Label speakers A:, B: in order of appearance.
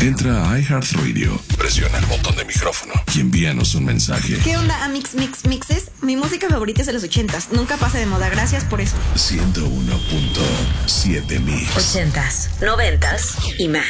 A: Entra a iHeartRadio, presiona el botón de micrófono y envíanos un mensaje.
B: ¿Qué onda, Mixes? Mi música favorita es de los 80s. Nunca pasa de moda. Gracias por eso.
A: 101.7 Mix.
C: 80s, 90s y más.